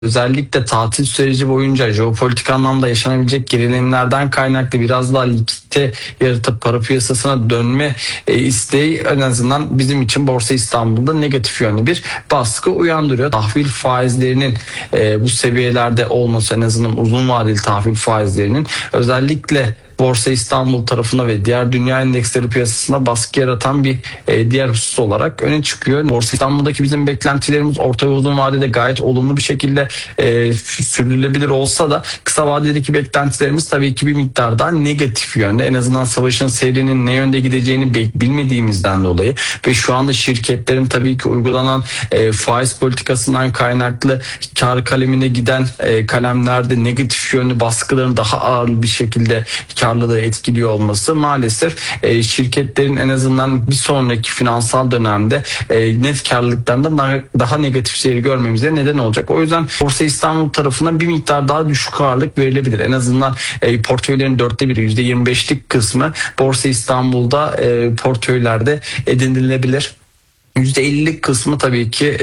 Özellikle tatil süreci boyunca jeopolitik anlamda yaşanabilecek gerilimlerden kaynaklı biraz daha likidite yaratıp para piyasasına dönme isteği en azından bizim için Borsa İstanbul'da negatif yönlü bir baskı uyandırıyor. Tahvil faizlerinin bu seviyelerde olması, en azından uzun vadeli tahvil faizlerinin özellikle Borsa İstanbul tarafına ve diğer dünya endeksleri piyasasına baskı yaratan bir diğer husus olarak öne çıkıyor. Borsa İstanbul'daki bizim beklentilerimiz orta ve uzun vadede gayet olumlu bir şekilde sürdürülebilir olsa da kısa vadedeki beklentilerimiz tabii ki bir miktar daha negatif yönde. En azından savaşın seyrinin ne yönde gideceğini bilmediğimizden dolayı ve şu anda şirketlerin tabii ki uygulanan faiz politikasından kaynaklı kar kalemine giden kalemlerde negatif yönlü baskıların daha ağır bir şekilde karlılığı etkiliyor olması maalesef şirketlerin en azından bir sonraki finansal dönemde net karlılıklarında daha negatif seyir görmemize neden olacak. O yüzden Borsa İstanbul tarafına bir miktar daha düşük ağırlık verilebilir. En azından portföylerin %1'i %25'lik kısmı Borsa İstanbul'da portföylerde edinilebilir. %50'lik kısmı tabii ki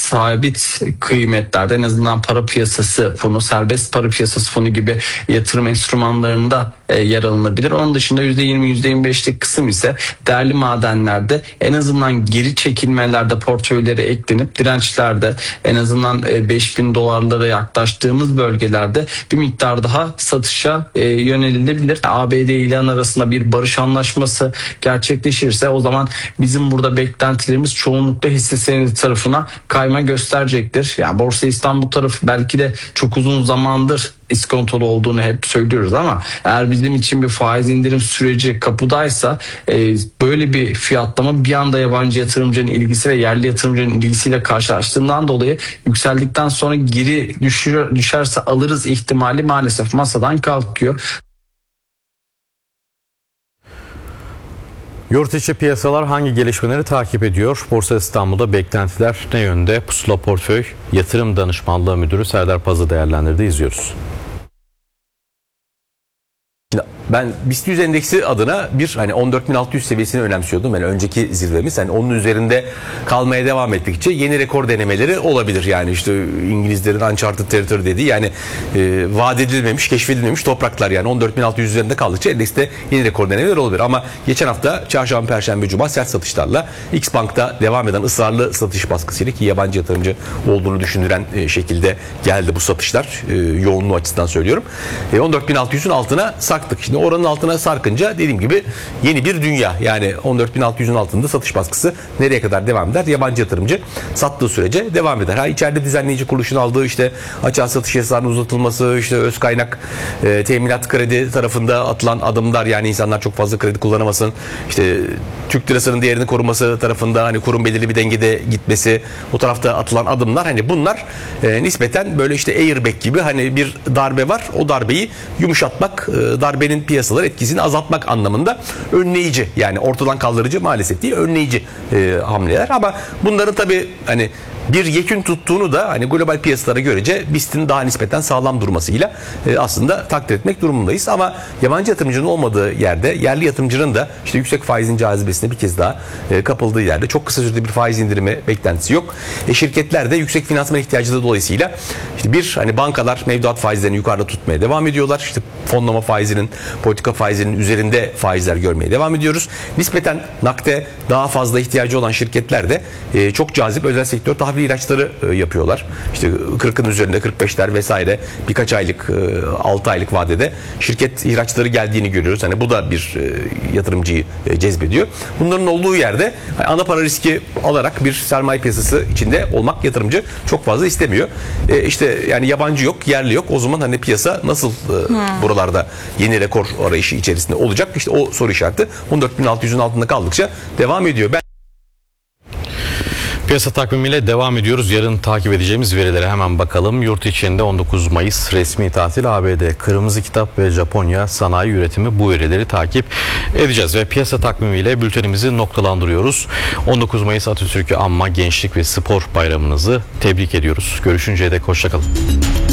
sabit kıymetlerde, en azından para piyasası fonu, serbest para piyasası fonu gibi yatırım enstrümanlarında yer alınabilir. Onun dışında %20, %25'lik kısım ise değerli madenlerde, en azından geri çekilmelerde portföylere eklenip dirençlerde, en azından $5.000'lara yaklaştığımız bölgelerde bir miktar daha satışa yönelilebilir. ABD ile İran arasında bir barış anlaşması gerçekleşirse o zaman bizim burada beklentilerimiz çoğunlukla hisse senedi tarafına kayma gösterecektir. Yani Borsa İstanbul tarafı belki de çok uzun zamandır iskontolu olduğunu hep söylüyoruz ama eğer bizim için bir faiz indirim süreci kapıdaysa böyle bir fiyatlama bir anda yabancı yatırımcının ilgisi ve yerli yatırımcının ilgisiyle karşılaştığından dolayı yükseldikten sonra geri düşerse alırız ihtimali maalesef masadan kalkıyor. Yurt içi piyasalar hangi gelişmeleri takip ediyor? Borsa İstanbul'da beklentiler ne yönde? Pusula Portföy Yatırım Danışmanlığı Müdürü Serdar Paz'ı değerlendirdi. İzliyoruz. Ben BIST 100 endeksi adına bir 14.600 seviyesini önemsiyordum. Yani önceki zirvemiz onun üzerinde kalmaya devam ettikçe yeni rekor denemeleri olabilir. Yani işte İngilizlerin uncharted territory dediği vaat edilmemiş, keşfedilmemiş topraklar, yani 14.600 üzerinde kaldıkça endekste yeni rekor denemeleri olabilir. Ama geçen hafta çarşamba, perşembe, cuma sert satışlarla X Bank'ta devam eden ısrarlı satış baskısıyla, ki yabancı yatırımcı olduğunu düşündüren şekilde geldi bu satışlar, yoğunluğu açısından söylüyorum. 14.600'ün altına sarktık. Şimdi oranın altına sarkınca dediğim gibi yeni bir dünya, yani 14.600'ün altında satış baskısı nereye kadar devam eder? Yabancı yatırımcı sattığı sürece devam eder. İçeride düzenleyici kuruluşun aldığı açığa satış yasağının uzatılması, öz kaynak teminat kredi tarafında atılan adımlar, yani insanlar çok fazla kredi kullanamasın, Türk lirasının değerini koruması tarafında kurun belirli bir dengede gitmesi, o tarafta atılan adımlar, bunlar nispeten böyle airbag gibi bir darbe var. O darbeyi yumuşatmak, darbenin piyasalar etkisini azaltmak anlamında önleyici, yani ortadan kaldırıcı maalesef değil, önleyici hamleler. Ama bunların tabii bir yekün tuttuğunu da global piyasalara görece BIST'in daha nispeten sağlam durmasıyla aslında takdir etmek durumundayız. Ama yabancı yatırımcının olmadığı yerde, yerli yatırımcının da yüksek faizin cazibesine bir kez daha kapıldığı yerde çok kısa sürede bir faiz indirimi beklentisi yok. Şirketler de yüksek finansman ihtiyacı dolayısıyla bankalar mevduat faizlerini yukarıda tutmaya devam ediyorlar. Fonlama faizinin, politika faizinin üzerinde faizler görmeye devam ediyoruz. Nispeten nakde daha fazla ihtiyacı olan şirketler de çok cazip özel sektör tahvil ilaçları yapıyorlar. 40'ın üzerinde 45'ler vesaire birkaç aylık, 6 aylık vadede şirket ihraçları geldiğini görüyoruz. Bu da bir yatırımcıyı cezbediyor. Bunların olduğu yerde ana para riski alarak bir sermaye piyasası içinde olmak yatırımcı çok fazla istemiyor. Yani yabancı yok, yerli yok. O zaman piyasa nasıl buralarda yeni rekor arayışı içerisinde olacak? O soru işareti 14.600'ün altında kaldıkça devam ediyor. Piyasa takvimiyle devam ediyoruz. Yarın takip edeceğimiz verilere hemen bakalım. Yurt içinde 19 Mayıs resmi tatil, ABD Kırmızı Kitap ve Japonya sanayi üretimi, bu verileri takip edeceğiz ve piyasa takvimiyle bültenimizi noktalandırıyoruz. 19 Mayıs Atatürk'ü anma, gençlik ve spor bayramınızı tebrik ediyoruz. Görüşünceye dek hoşça kalın.